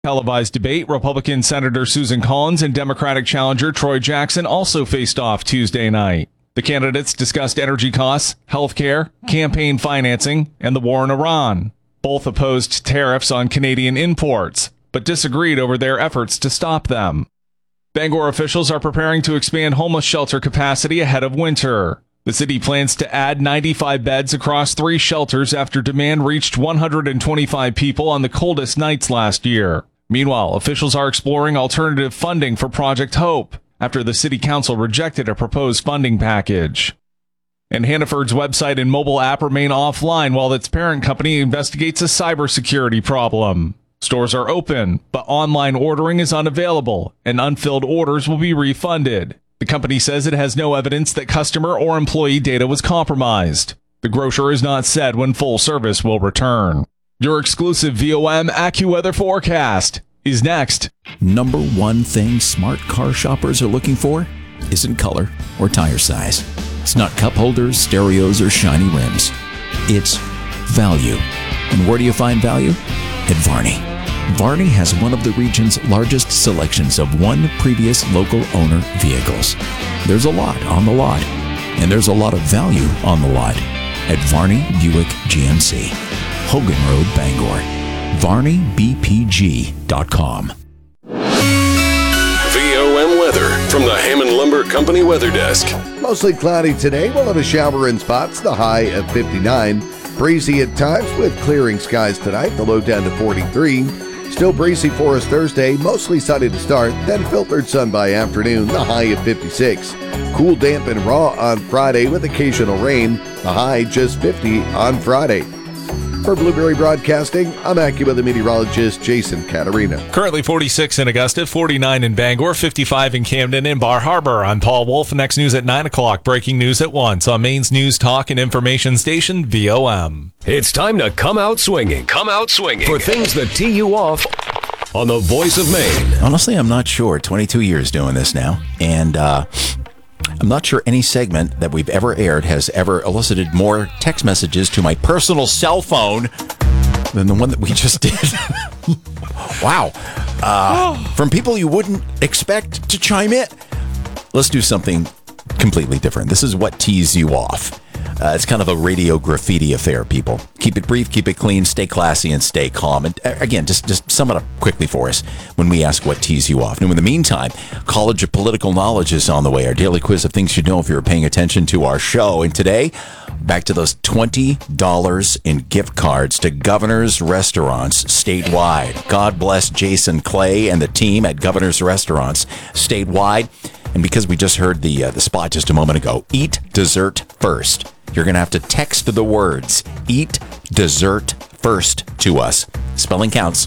Televised debate, Republican Senator Susan Collins and Democratic challenger Troy Jackson also faced off Tuesday night. The candidates discussed energy costs, health care, campaign financing, and the war in Iran. Both opposed tariffs on Canadian imports, but disagreed over their efforts to stop them. Bangor officials are preparing to expand homeless shelter capacity ahead of winter. The city plans to add 95 beds across 3 shelters after demand reached 125 people on the coldest nights last year. Meanwhile, officials are exploring alternative funding for Project Hope after the city council rejected a proposed funding package. And Hannaford's website and mobile app remain offline while its parent company investigates a cybersecurity problem. Stores are open, but online ordering is unavailable, and unfilled orders will be refunded. The company says it has no evidence that customer or employee data was compromised. The grocer has not said when full service will return. Your exclusive VOM AccuWeather forecast is next. Number one thing smart car shoppers are looking for isn't color or tire size. It's not cup holders, stereos, or shiny rims. It's value. And where do you find value? At Varney. Varney has one of the region's largest selections of one previous local owner vehicles. There's a lot on the lot, and there's a lot of value on the lot at Varney Buick GMC. Hogan Road, Bangor. VarneyBPG.com. VOM weather from the Hammond Lumber Company Weather Desk. Mostly cloudy today. We'll have a shower in spots, the high of 59. Breezy at times with clearing skies tonight, the low down to 43. Still breezy for us Thursday, mostly sunny to start, then filtered sun by afternoon, the high of 56. Cool, damp, and raw on Friday with occasional rain, the high just 50 on Friday. For Blueberry Broadcasting, I'm AccuWeather meteorologist Jason Catarina. Currently 46 in Augusta, 49 in Bangor, 55 in Camden and Bar Harbor. I'm Paul Wolf. Next news at 9 o'clock. Breaking news at 1 on Maine's news, talk, and information station, VOM. It's time to come out swinging. Come out swinging. For things that tee you off on the Voice of Maine. Honestly, I'm not sure. 22 years doing this now. And I'm not sure any segment that we've ever aired has ever elicited more text messages to my personal cell phone than the one that we just did. Wow. From people you wouldn't expect to chime in. Let's do something completely different. This is what tees you off. It's kind of a radio graffiti affair, people. Keep it brief, keep it clean, stay classy, and stay calm. And again, just sum it up quickly for us when we ask what tees you off. And in the meantime, College of Political Knowledge is on the way. Our daily quiz of things you know if you're paying attention to our show. And today, back to those $20 in gift cards to Governor's Restaurants statewide. God bless Jason Clay and the team at Governor's Restaurants statewide. And because we just heard the spot just a moment ago, eat dessert first. You're going to have to text the words, eat dessert first to us. Spelling counts.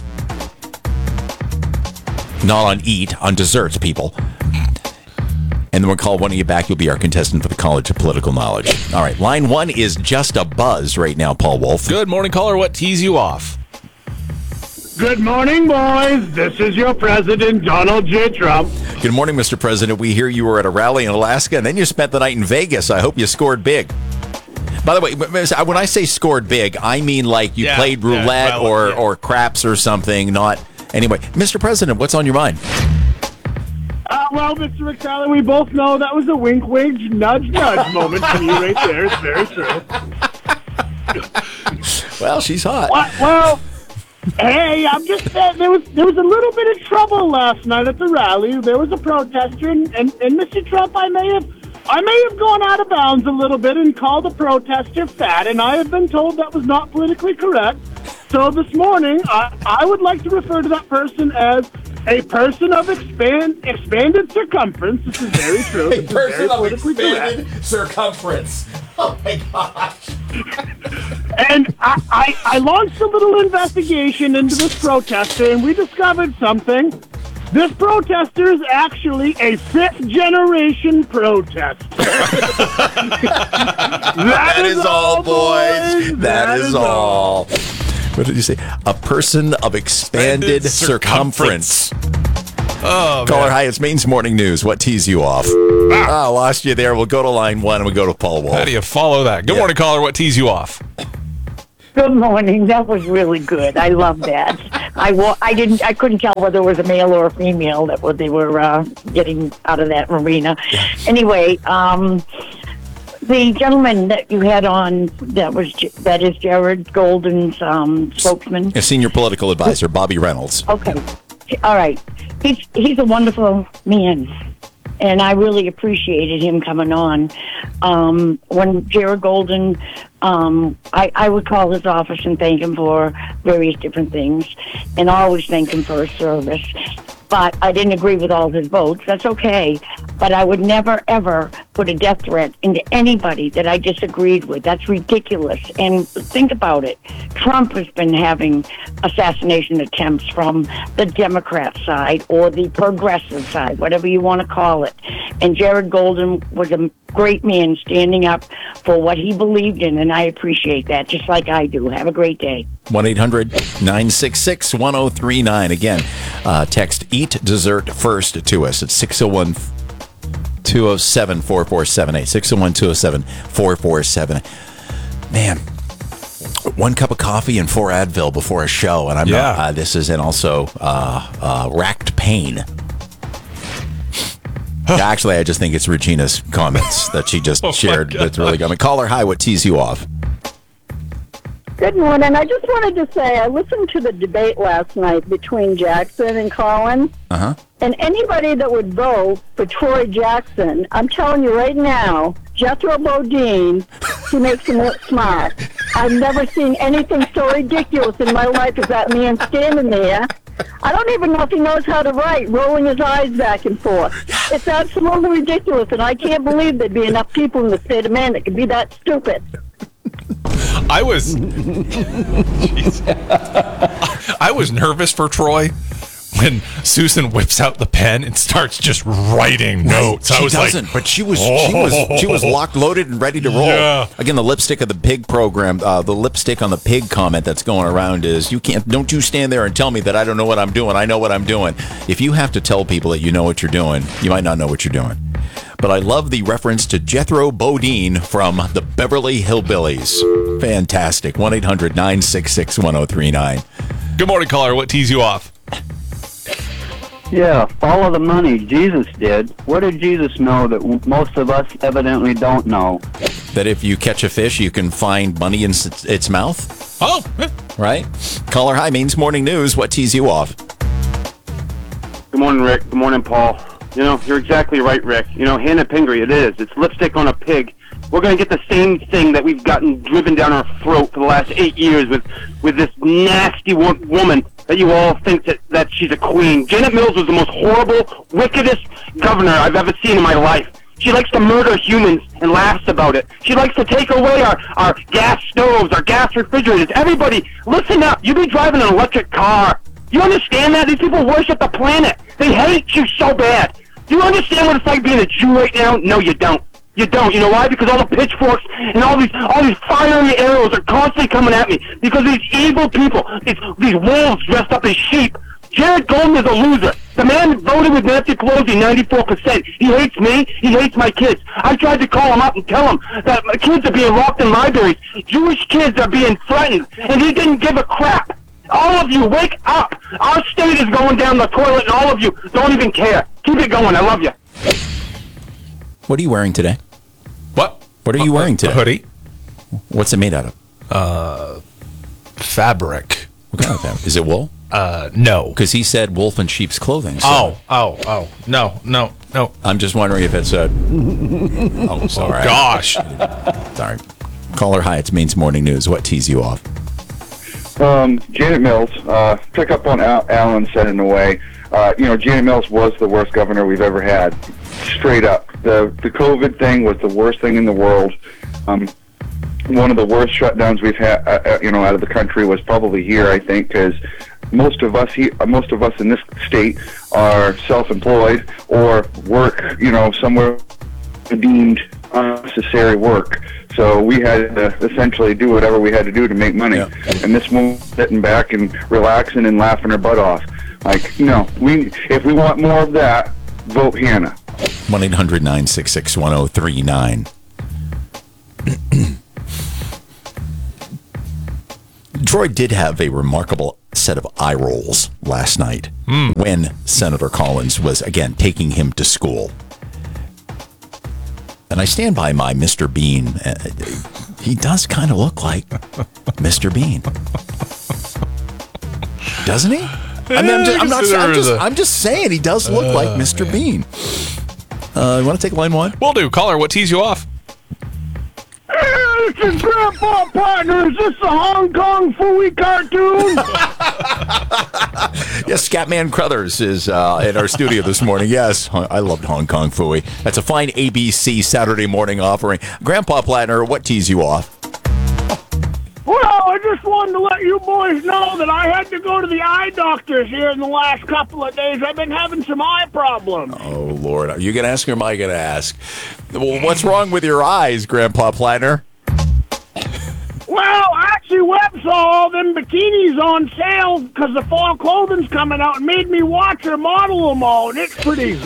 Not on eat, on desserts, people. And then we'll call one of you back. You'll be our contestant for the College of Political Knowledge. All right, line 1 is just a buzz right now, Paul Wolf. Good morning, caller. What tees you off? Good morning, boys. This is your president, Donald J. Trump. Good morning, Mr. President. We hear you were at a rally in Alaska, and then you spent the night in Vegas. I hope you scored big. By the way, when I say scored big, I mean like you played roulette or craps or something, not... Anyway, Mr. President, what's on your mind? Well, Mr. McSally, we both know that was a wink, wink, nudge, nudge moment from you right there. It's very true. Well, she's hot. Well, hey, I'm just saying, there was a little bit of trouble last night at the rally. There was a protester, and Mr. Trump, I may have gone out of bounds a little bit and called a protester fat, and I have been told that was not politically correct. So this morning, I would like to refer to that person as a person of expanded circumference. This is very true. A person of expanded circumference. Oh, my gosh. And I launched a little investigation into this protester, and we discovered something. This protester is actually a fifth-generation protester. That is all, boys. That is all. What did you say? A person of expanded circumference. Oh, caller, hi, it's Maine's Morning News. What tees you off? Lost you there. We'll go to line 1 and we'll go to Paul Wolf. How do you follow that? Good morning, caller. What tees you off? Good morning. That was really good. I love that. I couldn't tell whether it was a male or a female that they were getting out of that arena. Anyway, the gentleman that you had on that is Jared Golden's spokesman. A senior political advisor, Bobby Reynolds. Okay. All right. He's a wonderful man. And I really appreciated him coming on. When Jared Golden, I would call his office and thank him for various different things, and always thank him for his service. But I didn't agree with all his votes. That's okay. But I would never, ever put a death threat into anybody that I disagreed with. That's ridiculous. And think about it. Trump has been having assassination attempts from the Democrat side or the progressive side, whatever you want to call it. And Jared Golden was a great man standing up for what he believed in, and I appreciate that, just like I do. Have a great day. 1-800-966-1039. Again, text EAT DESSERT FIRST to us at 601-207-4478. 601-207-4478. Man, 1 cup of coffee and 4 Advil before a show, and I'm not. This is, and also racked pain. Actually, I just think it's Regina's comments that she just shared that's really got me. Caller, hi, what tees you off? Good morning. I just wanted to say I listened to the debate last night between Jackson and Collins. Uh-huh. And anybody that would vote for Troy Jackson, I'm telling you right now, Jethro Bodine, he makes him look smart. I've never seen anything so ridiculous in my life as that man standing there. I don't even know if he knows how to write, rolling his eyes back and forth. It's absolutely ridiculous, and I can't believe there'd be enough people in the state of Maine that could be that stupid. I was nervous for Troy when Susan whips out the pen and starts just writing notes. She doesn't, but she was locked, loaded, and ready to roll. Yeah. Again, the lipstick of the pig program, the lipstick on the pig comment that's going around is don't you stand there and tell me that I don't know what I'm doing. I know what I'm doing. If you have to tell people that you know what you're doing, you might not know what you're doing. But I love the reference to Jethro Bodine from the Beverly Hillbillies. Fantastic. 1-800-966-1039. Good morning, caller. What tees you off? Yeah, follow the money. Jesus did. What did Jesus know that most of us evidently don't know? That if you catch a fish, you can find money in its mouth? Oh. Right? Caller, hi, Maine's Morning News. What tees you off? Good morning, Rick. Good morning, Paul. You know, you're exactly right, Rick. You know, Hannah Pingree, it is. It's lipstick on a pig. We're going to get the same thing that we've gotten driven down our throat for the last 8 years with this nasty woman that you all think that she's a queen. Janet Mills was the most horrible, wickedest governor I've ever seen in my life. She likes to murder humans and laughs about it. She likes to take away our gas stoves, our gas refrigerators. Everybody, listen up. You be driving an electric car. You understand that? These people worship the planet. They hate you so bad. Do you understand what it's like being a Jew right now? No, you don't. You don't. You know why? Because all the pitchforks and all these fiery arrows are constantly coming at me. Because these evil people, these wolves dressed up as sheep. Jared Golden is a loser. The man voted with Nancy Pelosi 94%. He hates me. He hates my kids. I tried to call him up and tell him that my kids are being locked in libraries. Jewish kids are being threatened. And he didn't give a crap. All of you, wake up. Our state is going down the toilet, and all of you don't even care. Keep it going. I love you. What are you wearing today? What? What are you wearing today? A hoodie. What's it made out of? Fabric. What kind of fabric? Is it wool? No. Because he said wolf in sheep's clothing. So. Oh. No. I'm just wondering if it's a... Oh, sorry. Oh, gosh. Sorry. Caller, hi. It's Maine's Morning News. What tees you off? Janet Mills, pick up on Alan said in a way. Janet Mills was the worst governor we've ever had. Straight up. The COVID thing was the worst thing in the world. One of the worst shutdowns we've had, out of the country was probably here, I think, because most of us in this state are self-employed or work, somewhere deemed unnecessary work. So we had to essentially do whatever we had to do to make money. Yeah. And this woman sitting back and relaxing and laughing her butt off. Like, no, if we want more of that, vote Hannah. 1-800-966-1039. Troy did have a remarkable set of eye rolls last night when Senator Collins was, again, taking him to school. And I stand by my Mr. Bean. He does kind of look like Mr. Bean. Doesn't he? I'm just saying he does look like Mr. Bean. You want to take line one? Will do. Caller, what tees you off? Hey, this is Grandpa Partner. Is this the Hong Kong Phooey cartoon? Yes, Scatman Crothers is in our studio this morning. Yes, I loved Hong Kong Phooey. That's a fine ABC Saturday morning offering. Grandpa Plattner, what tees you off? Well, I just wanted to let you boys know that I had to go to the eye doctors here in the last couple of days. I've been having some eye problems. Oh, Lord. Are you going to ask or am I going to ask? Well, what's wrong with your eyes, Grandpa Plattner? Well, actually, Webb saw all them bikinis on sale because the fall clothing's coming out and made me watch her model them all, and it's pretty...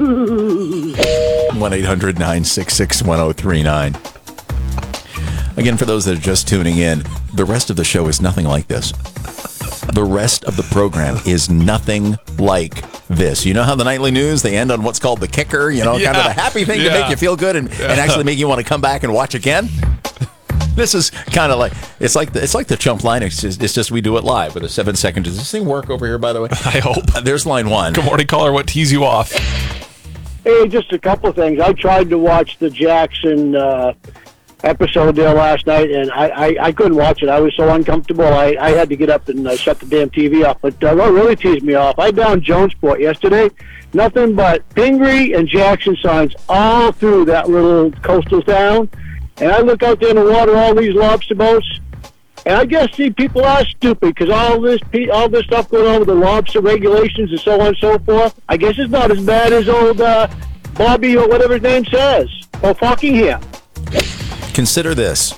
1-800-966-1039. Again, for those that are just tuning in, the rest of the show is nothing like this. The rest of the program is nothing like this. You know how the nightly news, they end on what's called the kicker, kind of the happy thing to make you feel good and actually make you want to come back and watch again? This is kind of like it's like the chump line. It's just we do it live with a 7 second. Does this thing work over here, by the way? I hope. There's line one. Good morning, caller. What tees you off? Hey, just a couple of things. I tried to watch the Jackson episode there last night, and I couldn't watch it. I was so uncomfortable. I had to get up and shut the damn TV off. But what really teased me off, I downed Jonesport yesterday. Nothing but Pingree and Jackson signs all through that little coastal town. And I look out there in the water, all these lobster boats, and I guess people are stupid because all this stuff going on with the lobster regulations and so on and so forth. I guess it's not as bad as old Bobby or whatever his name says, or fucking here. Consider this.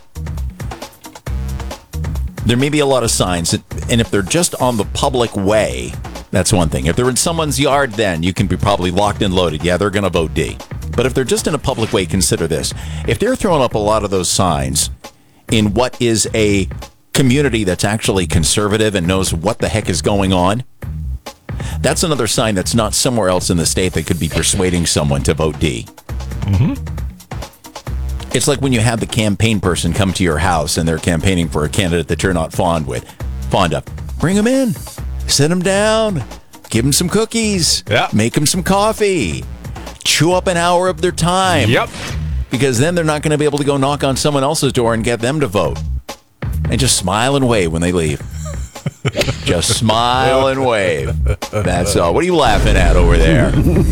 There may be a lot of signs, and if they're just on the public way, that's one thing. If they're in someone's yard, then you can be probably locked and loaded. Yeah, they're going to vote D. But if they're just in a public way, consider this. If they're throwing up a lot of those signs in what is a community that's actually conservative and knows what the heck is going on, that's another sign that's not somewhere else in the state that could be persuading someone to vote D. Mm-hmm. It's like when you have the campaign person come to your house and they're campaigning for a candidate that you're not fond of. Bring them in. Sit them down. Give them some cookies. Yeah. Make them some coffee. Chew up an hour of their time. Yep. Because then they're not going to be able to go knock on someone else's door and get them to vote. And just smile and wave when they leave. Just smile and wave. That's all. What are you laughing at over there?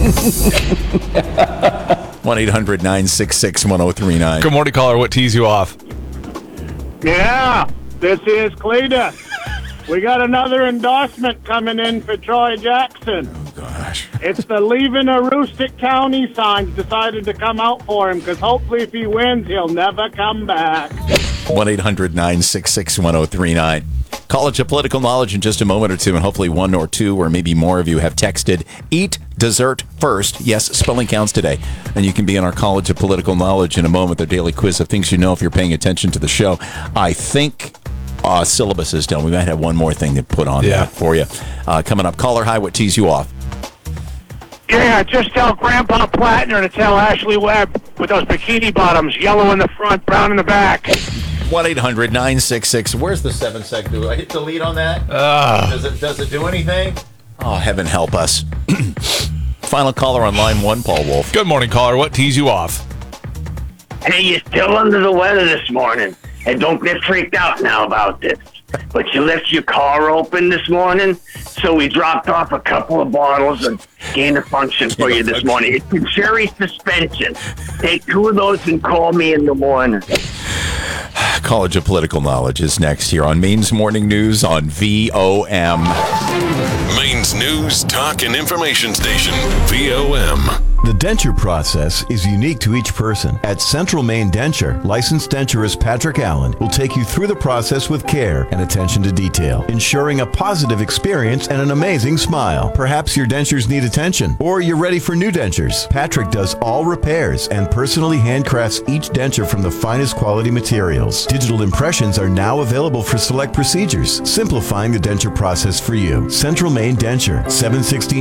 1-800-966-1039. Good morning, caller. What tees you off? Yeah, this is Cleta. We got another endorsement coming in for Troy Jackson. Oh, gosh. It's the Leaving Aroostook County signs decided to come out for him because hopefully if he wins, he'll never come back. 1-800-966-1039. College of Political Knowledge in just a moment or two, and hopefully one or two or maybe more of you have texted Eat Dessert First. Yes, spelling counts today. And you can be in our College of Political Knowledge in a moment, their daily quiz of things you know if you're paying attention to the show. I think syllabus is done. We might have one more thing to put on that for you. Coming up, caller, hi, what tees you off? Yeah, just tell Grandpa Plattner to tell Ashley Webb with those bikini bottoms, yellow in the front, brown in the back. 1-800-966. Where's the 7 second? Do I hit delete on that? Does it do anything? Oh, heaven help us. Final caller on line one, Paul Wolf. Good morning, caller. What tees you off? Hey, you're still under the weather this morning. And don't get freaked out now about this. But you left your car open this morning, so we dropped off a couple of bottles of gain of function for you this morning. It's a cherry suspension. Take 2 of those and call me in the morning. College of Political Knowledge is next here on Maine's Morning News on VOM. Maine's news, talk, and information station, VOM. The denture process is unique to each person. At Central Maine Denture, licensed denturist Patrick Allen will take you through the process with care and attention to detail, ensuring a positive experience and an amazing smile. Perhaps your dentures need attention, or you're ready for new dentures. Patrick does all repairs and personally handcrafts each denture from the finest quality materials. Digital impressions are now available for select procedures, simplifying the denture process for you. Central Maine Denture, 716